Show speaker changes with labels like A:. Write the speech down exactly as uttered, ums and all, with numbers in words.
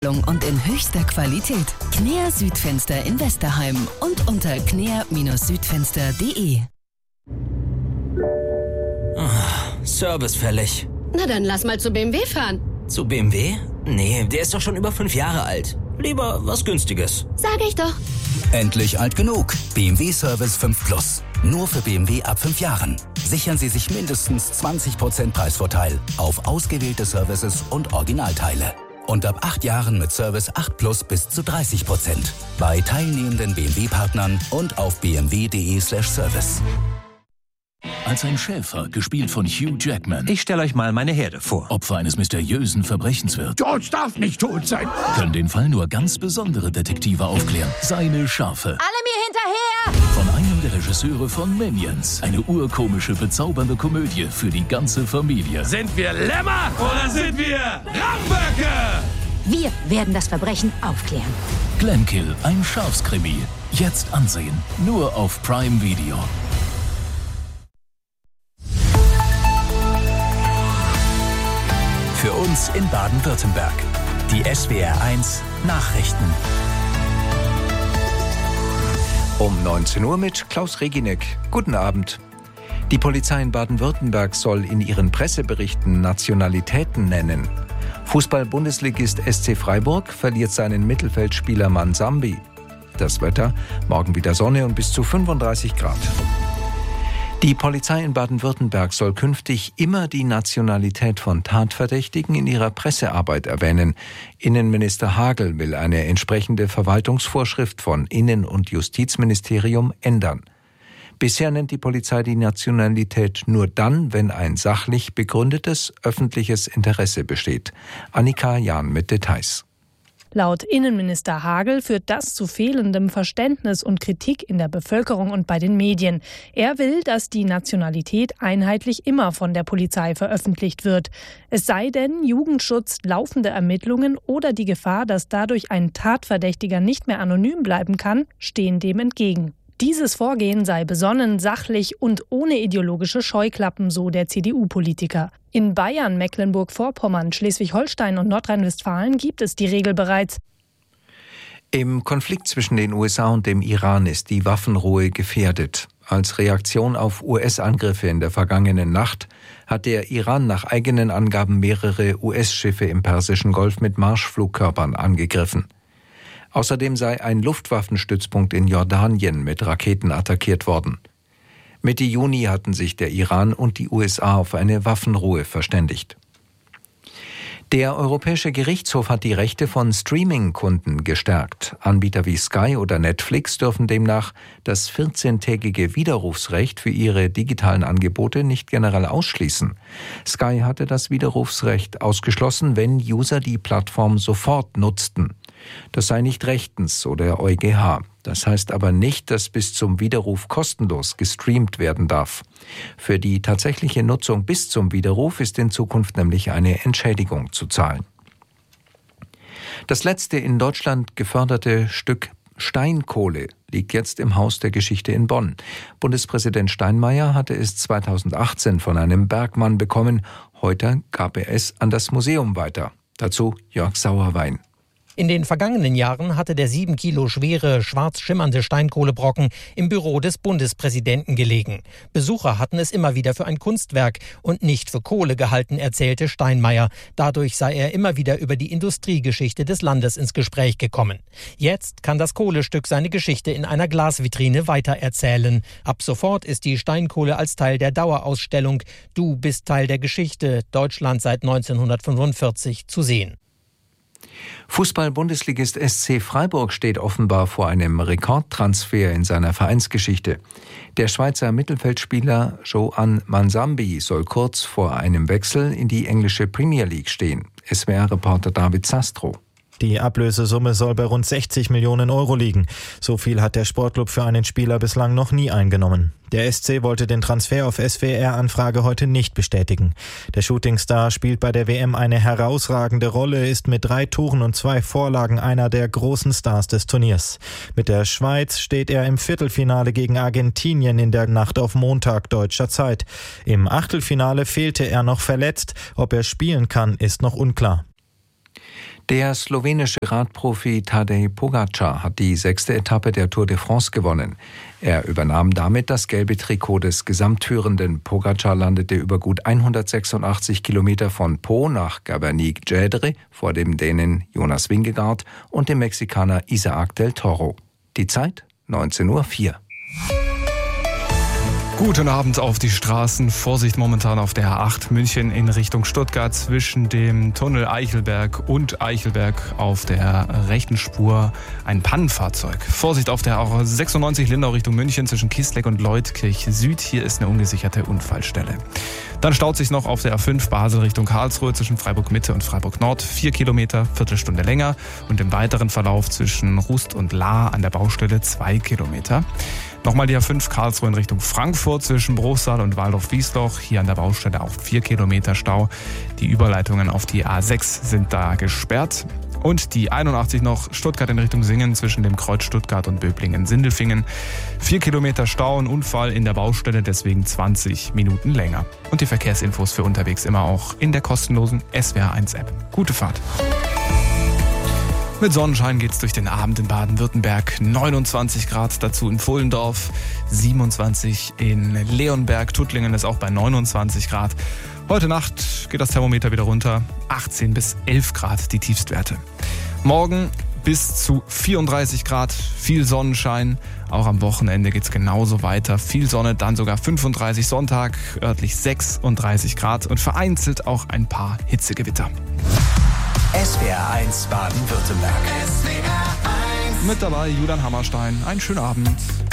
A: Ausstattung und in höchster Qualität. Knea Südfenster in Westerheim und unter knea Südfenster punkt de.
B: Oh, Service fällig.
C: Na dann lass mal zu B M W fahren.
B: Zu B M W? Nee, der ist doch schon über fünf Jahre alt. Lieber was Günstiges.
C: Sag ich doch.
D: Endlich alt genug. B M W Service fünf Plus. Nur für B M W ab fünf Jahren. Sichern Sie sich mindestens zwanzig Prozent Preisvorteil auf ausgewählte Services und Originalteile. Und ab acht Jahren mit Service acht Plus bis zu dreißig Prozent. Bei teilnehmenden B M W-Partnern und auf b m w punkt de slash service.
E: Als ein Schäfer, gespielt von Hugh Jackman.
F: Ich stelle euch mal meine Herde vor.
E: Opfer eines mysteriösen Verbrechens wird.
G: George darf nicht tot sein.
E: Können den Fall nur ganz besondere Detektive aufklären. Seine Schafe.
H: Alle mir hinterher!
E: Von einem der Regisseure von Minions. Eine urkomische, bezaubernde Komödie für die ganze Familie.
G: Sind wir Lämmer oder sind wir Ramböcke?
H: Wir werden das Verbrechen aufklären.
E: Glenkill, ein Schafskrimi. Jetzt ansehen. Nur auf Prime Video.
D: Für uns in Baden-Württemberg. Die S W R eins Nachrichten.
I: Um neunzehn Uhr mit Klaus Reginek. Guten Abend. Die Polizei in Baden-Württemberg soll in ihren Presseberichten Nationalitäten nennen. Fußball-Bundesligist S C Freiburg verliert seinen Mittelfeldspieler Mansambi. Das Wetter, morgen wieder Sonne und bis zu fünfunddreißig Grad. Die Polizei in Baden-Württemberg soll künftig immer die Nationalität von Tatverdächtigen in ihrer Pressearbeit erwähnen. Innenminister Hagel will eine entsprechende Verwaltungsvorschrift von Innen- und Justizministerium ändern. Bisher nennt die Polizei die Nationalität nur dann, wenn ein sachlich begründetes öffentliches Interesse besteht. Annika Jahn mit Details.
J: Laut Innenminister Hagel führt das zu fehlendem Verständnis und Kritik in der Bevölkerung und bei den Medien. Er will, dass die Nationalität einheitlich immer von der Polizei veröffentlicht wird. Es sei denn, Jugendschutz, laufende Ermittlungen oder die Gefahr, dass dadurch ein Tatverdächtiger nicht mehr anonym bleiben kann, stehen dem entgegen. Dieses Vorgehen sei besonnen, sachlich und ohne ideologische Scheuklappen, so der C D U-Politiker. In Bayern, Mecklenburg-Vorpommern, Schleswig-Holstein und Nordrhein-Westfalen gibt es die Regel bereits.
I: Im Konflikt zwischen den U S A und dem Iran ist die Waffenruhe gefährdet. Als Reaktion auf U S-Angriffe in der vergangenen Nacht hat der Iran nach eigenen Angaben mehrere U S-Schiffe im Persischen Golf mit Marschflugkörpern angegriffen. Außerdem sei ein Luftwaffenstützpunkt in Jordanien mit Raketen attackiert worden. Mitte Juni hatten sich der Iran und die U S A auf eine Waffenruhe verständigt. Der Europäische Gerichtshof hat die Rechte von Streaming-Kunden gestärkt. Anbieter wie Sky oder Netflix dürfen demnach das vierzehntägige Widerrufsrecht für ihre digitalen Angebote nicht generell ausschließen. Sky hatte das Widerrufsrecht ausgeschlossen, wenn User die Plattform sofort nutzten. Das sei nicht rechtens, so der EuGH. Das heißt aber nicht, dass bis zum Widerruf kostenlos gestreamt werden darf. Für die tatsächliche Nutzung bis zum Widerruf ist in Zukunft nämlich eine Entschädigung zu zahlen. Das letzte in Deutschland geförderte Stück Steinkohle liegt jetzt im Haus der Geschichte in Bonn. Bundespräsident Steinmeier hatte es zweitausendachtzehn von einem Bergmann bekommen. Heute gab er es an das Museum weiter. Dazu Jörg Sauerwein.
K: In den vergangenen Jahren hatte der sieben Kilo schwere, schwarz schimmernde Steinkohlebrocken im Büro des Bundespräsidenten gelegen. Besucher hatten es immer wieder für ein Kunstwerk und nicht für Kohle gehalten, erzählte Steinmeier. Dadurch sei er immer wieder über die Industriegeschichte des Landes ins Gespräch gekommen. Jetzt kann das Kohlestück seine Geschichte in einer Glasvitrine weitererzählen. Ab sofort ist die Steinkohle als Teil der Dauerausstellung »Du bist Teil der Geschichte, Deutschland seit neunzehnhundertfünfundvierzig« zu sehen.
I: Fußball-Bundesligist S C Freiburg steht offenbar vor einem Rekordtransfer in seiner Vereinsgeschichte. Der Schweizer Mittelfeldspieler Joan Mansambi soll kurz vor einem Wechsel in die englische Premier League stehen. S W R-Reporter David Sastro.
L: Die Ablösesumme soll bei rund sechzig Millionen Euro liegen. So viel hat der Sportclub für einen Spieler bislang noch nie eingenommen. Der S C wollte den Transfer auf S W R-Anfrage heute nicht bestätigen. Der Shootingstar spielt bei der W M eine herausragende Rolle, ist mit drei Toren und zwei Vorlagen einer der großen Stars des Turniers. Mit der Schweiz steht er im Viertelfinale gegen Argentinien in der Nacht auf Montag deutscher Zeit. Im Achtelfinale fehlte er noch verletzt. Ob er spielen kann, ist noch unklar.
I: Der slowenische Radprofi Tadej Pogačar hat die sechste Etappe der Tour de France gewonnen. Er übernahm damit das gelbe Trikot des Gesamtführenden. Pogačar landete über gut hundertsechsundachtzig Kilometer von Po nach Gabernic-Gedre vor dem Dänen Jonas Vingegaard und dem Mexikaner Isaac del Toro. Die Zeit neunzehn Uhr vier.
M: Guten Abend auf die Straßen. Vorsicht momentan auf der A acht München in Richtung Stuttgart zwischen dem Tunnel Eichelberg und Eichelberg auf der rechten Spur ein Pannenfahrzeug. Vorsicht auf der A sechsundneunzig Lindau Richtung München zwischen Kisleck und Leutkirch Süd. Hier ist eine ungesicherte Unfallstelle. Dann staut sich noch auf der A fünf Basel Richtung Karlsruhe zwischen Freiburg Mitte und Freiburg Nord. Vier Kilometer, Viertelstunde länger. Und im weiteren Verlauf zwischen Rust und Lahr an der Baustelle zwei Kilometer. Nochmal die A fünf Karlsruhe in Richtung Frankfurt zwischen Bruchsal und Waldorf-Wiesloch. Hier an der Baustelle auch vier Kilometer Stau. Die Überleitungen auf die A sechs sind da gesperrt. Und die einundachtzig noch Stuttgart in Richtung Singen zwischen dem Kreuz Stuttgart und Böblingen-Sindelfingen. Vier Kilometer Stau, ein Unfall in der Baustelle, deswegen zwanzig Minuten länger. Und die Verkehrsinfos für unterwegs immer auch in der kostenlosen S W R eins App. Gute Fahrt. Mit Sonnenschein geht's durch den Abend in Baden-Württemberg. neunundzwanzig Grad dazu in Pfullendorf, siebenundzwanzig in Leonberg. Tuttlingen ist auch bei neunundzwanzig Grad. Heute Nacht geht das Thermometer wieder runter. achtzehn bis elf Grad die Tiefstwerte. Morgen bis zu vierunddreißig Grad, viel Sonnenschein. Auch am Wochenende geht's genauso weiter. Viel Sonne, dann sogar fünfunddreißig. Sonntag örtlich sechsunddreißig Grad und vereinzelt auch ein paar Hitzegewitter.
D: S W R eins Baden-Württemberg.
M: Mit dabei Julian Hammerstein. Einen schönen Abend.